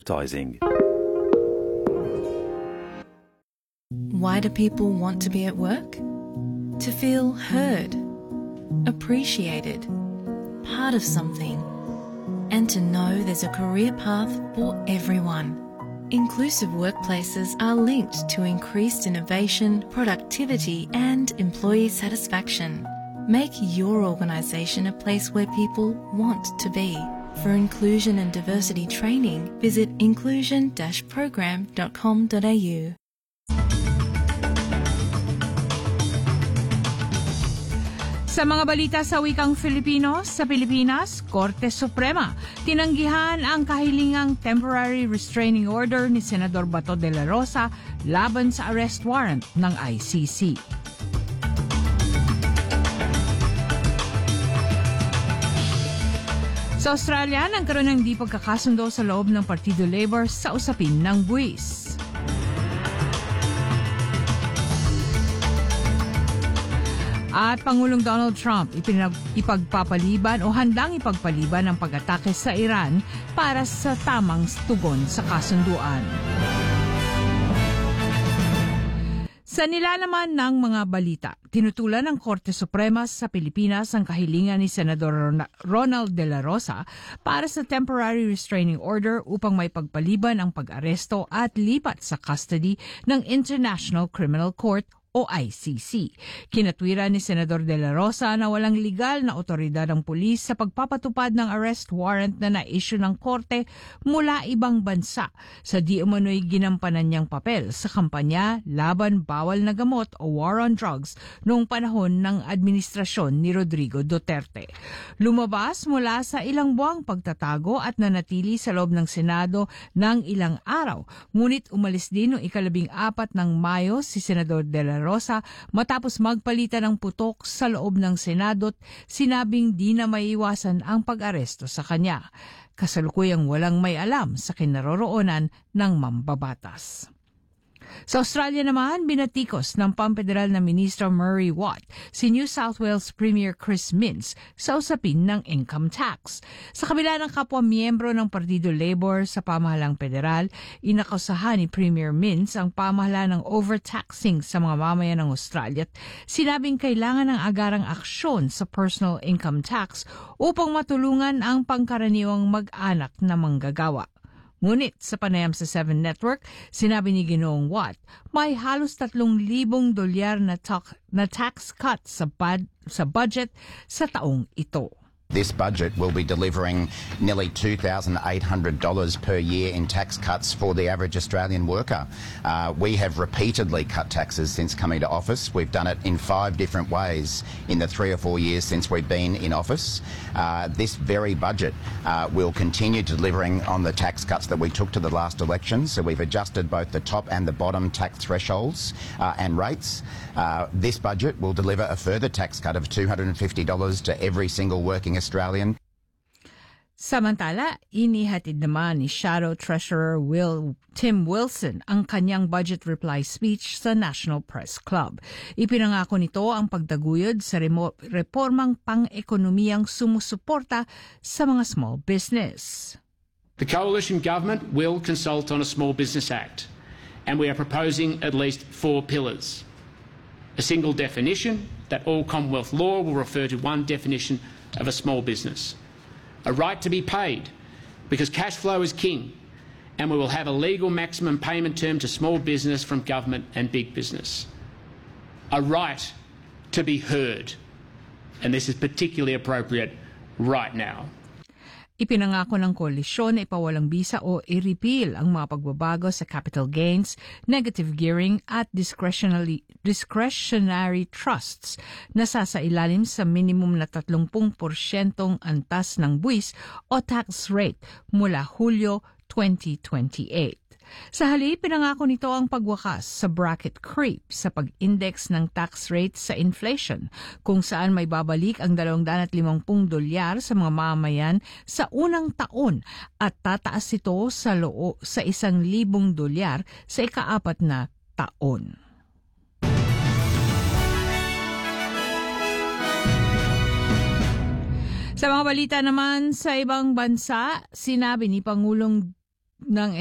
advertising. Why do people want to be at work? To feel heard, appreciated, part of something, and to know there's a career path for everyone. Inclusive workplaces are linked to increased innovation, productivity, and employee satisfaction. Make your organisation a place where people want to be. For inclusion and diversity training, visit inclusion-program.com.au. Sa mga balita sa wikang Filipino, sa Pilipinas, Korte Suprema tinanggihan ang kahilingang temporary restraining order ni Senador Bato de la Rosa laban sa arrest warrant ng ICC. Sa Australia, nagkaroon ng di pagkakasundo sa loob ng Partido Labor sa usapin ng buwis. At Pangulong Donald Trump ipagpapaliban o handang ipagpaliban ang pag-atake sa Iran para sa tamang tugon sa kasunduan. Sa nilalaman ng mga balita, tinutulan ng Korte Suprema sa Pilipinas ang kahilingan ni Senador Ronald de la Rosa para sa temporary restraining order upang may pagpaliban ang pag-aresto at lipat sa custody ng International Criminal Court o ICC. Kinatwira ni Senador de la Rosa na walang legal na otoridad ng pulis sa pagpapatupad ng arrest warrant na na-issue ng korte mula ibang bansa sa di umano'y ginampanan niyang papel sa kampanya laban bawal na gamot o war on drugs noong panahon ng administrasyon ni Rodrigo Duterte. Lumabas mula sa ilang buwang pagtatago at nanatili sa loob ng Senado ng ilang araw, ngunit umalis din noong 14 ng Mayo si Senador de la Rosa matapos magpalitan ng putok sa loob ng Senado at sinabing di na maiiwasan ang pag-aresto sa kanya. Kasalukuyang walang may alam sa kinaroroonan ng mambabatas. Sa Australia naman, binatikos ng Pamfederal na Ministro Murray Watt si New South Wales Premier Chris Minns sa usapin ng income tax. Sa kabila ng kapwa-miyembro ng Partido Labor sa pamahalang federal, inakusahan ni Premier Minns ang pamahalaan ng overtaxing sa mga mamayan ng Australia at sinabing kailangan ng agarang aksyon sa personal income tax upang matulungan ang pangkaraniwang mag-anak na manggagawa. Ngunit sa panayam sa 7 Network, sinabi ni Ginoong Watt, may halos $3,000 na tax cut sa budget sa taong ito. This budget will be delivering nearly $2,800 per year in tax cuts for the average Australian worker. We have repeatedly cut taxes since coming to office. We've done it in 5 different ways in the 3 or 4 years since we've been in office. This very budget will continue delivering on the tax cuts that we took to the last election. So we've adjusted both the top and the bottom tax thresholds and rates. This budget will deliver a further tax cut of $250 to every single working Australian. Samantala, inihatid naman ni Shadow Treasurer Tim Wilson ang kanyang budget reply speech sa National Press Club. Ipinangako nito ang pagtaguyod sa reformang pang-ekonomiyang sumusuporta sa mga small business. The Coalition Government will consult on a Small Business Act, and we are proposing at least 4 pillars. A single definition that all Commonwealth law will refer to one definition of a small business. A right to be paid, because cash flow is king, and we will have a legal maximum payment term to small business from government and big business. A right to be heard, and this is particularly appropriate right now. Ipinangako ng koalisyon na ipawalang bisa o i-repeal ang mga pagbabago sa capital gains, negative gearing at discretionary trusts na sasailalim sa minimum na 30% antas ng buwis o tax rate mula Hulyo 2028. Sa halip, pinangako nito ang pagwakas sa bracket creep sa pag-index ng tax rate sa inflation, kung saan may babalik ang $250 sa mga mamamayan sa unang taon at tataas ito sa $1,000 sa ika-4 na taon. Sa mga balita naman sa ibang bansa, sinabi ni Pangulong ng